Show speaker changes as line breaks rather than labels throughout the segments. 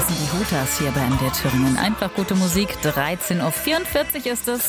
Das sind die Hooters hier bei MDR Thüringen. Einfach gute Musik. 13.44 Uhr ist es.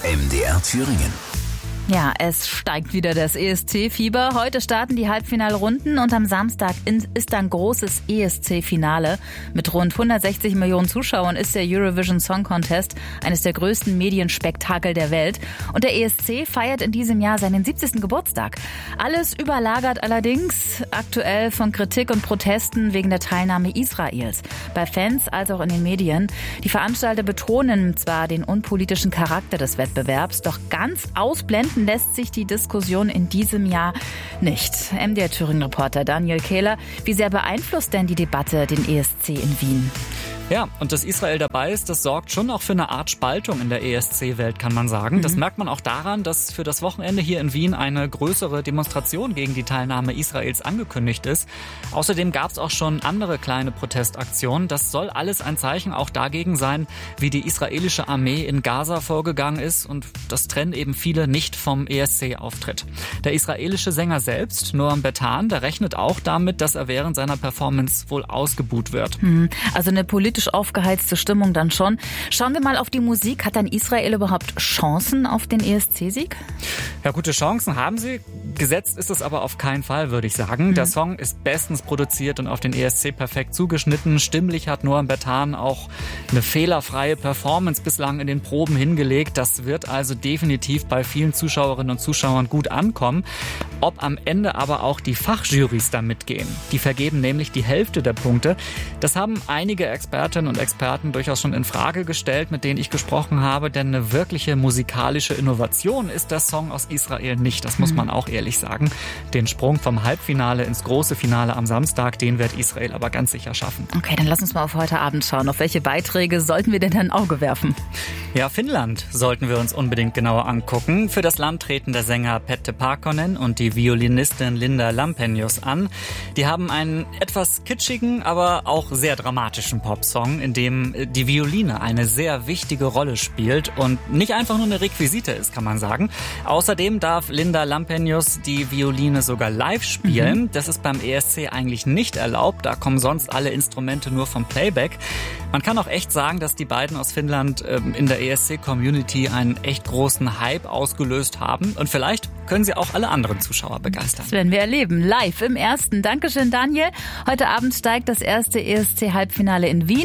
MDR Thüringen.
Ja, es steigt wieder das ESC-Fieber. Heute starten die Halbfinalrunden und am Samstag ist dann großes ESC-Finale. Mit rund 160 Millionen Zuschauern ist der Eurovision Song Contest eines der größten Medienspektakel der Welt. Und der ESC feiert in diesem Jahr seinen 70. Geburtstag. Alles überlagert allerdings aktuell von Kritik und Protesten wegen der Teilnahme Israels. Bei Fans als auch in den Medien. Die Veranstalter betonen zwar den unpolitischen Charakter des Wettbewerbs, doch ganz ausblenden lässt sich die Diskussion in diesem Jahr nicht. MDR Thüringen-Reporter Daniel Kehler, wie sehr beeinflusst denn die Debatte den ESC in Wien?
Ja, und dass Israel dabei ist, das sorgt schon auch für eine Art Spaltung in der ESC-Welt, kann man sagen. Das merkt man auch daran, dass für das Wochenende hier in Wien eine größere Demonstration gegen die Teilnahme Israels angekündigt ist. Außerdem gab es auch schon andere kleine Protestaktionen. Das soll alles ein Zeichen auch dagegen sein, wie die israelische Armee in Gaza vorgegangen ist. Und das trennen eben viele nicht vom ESC-Auftritt. Der israelische Sänger selbst, Noam Bertan, der rechnet auch damit, dass er während seiner Performance wohl ausgebuht wird.
Also eine politisch aufgeheizte Stimmung dann schon. Schauen wir mal auf die Musik. Hat dann Israel überhaupt Chancen auf den ESC-Sieg?
Ja, gute Chancen haben sie. Gesetzt ist es aber auf keinen Fall, würde ich sagen. Der Song ist bestens produziert und auf den ESC perfekt zugeschnitten. Stimmlich hat Noam Bertan auch eine fehlerfreie Performance bislang in den Proben hingelegt. Das wird also definitiv bei vielen Zuschauerinnen und Zuschauern gut ankommen. Ob am Ende aber auch die Fachjurys da mitgehen. Die vergeben nämlich die Hälfte der Punkte. Das haben einige Expertinnen und Experten durchaus schon in Frage gestellt, mit denen ich gesprochen habe, denn eine wirkliche musikalische Innovation ist der Song aus Israel nicht. Das muss man auch ehrlich sagen. Den Sprung vom Halbfinale ins große Finale am Samstag, den wird Israel aber ganz sicher schaffen.
Okay, dann lass uns mal auf heute Abend schauen. Auf welche Beiträge sollten wir denn ein Auge werfen?
Ja, Finnland sollten wir uns unbedingt genauer angucken. Für das Land treten der Sänger Pette Parkkonen und die Violinistin Linda Lampenius an. Die haben einen etwas kitschigen, aber auch sehr dramatischen Popsong, in dem die Violine eine sehr wichtige Rolle spielt und nicht einfach nur eine Requisite ist, kann man sagen. Außerdem darf Linda Lampenius die Violine sogar live spielen. Das ist beim ESC eigentlich nicht erlaubt. Da kommen sonst alle Instrumente nur vom Playback. Man kann auch echt sagen, dass die beiden aus Finnland in der ESC-Community einen echt großen Hype ausgelöst haben. Und vielleicht können sie auch alle anderen Zuschauer begeistern.
Das werden wir erleben. Live im Ersten. Dankeschön, Daniel. Heute Abend steigt das erste ESC-Halbfinale in Wien.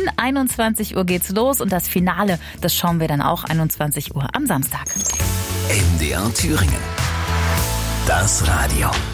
21 Uhr geht's los und das Finale, das schauen wir dann auch 21 Uhr am Samstag.
MDR Thüringen. Das Radio.